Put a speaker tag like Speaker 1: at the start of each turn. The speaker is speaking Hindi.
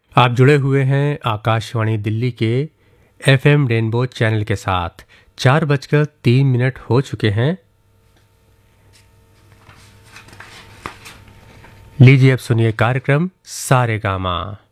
Speaker 1: आप जुड़े हुए हैं आकाशवाणी दिल्ली के एफएम रेनबो चैनल के साथ। 4:03 हो चुके हैं। लीजिए अब सुनिए कार्यक्रम सारेगामा।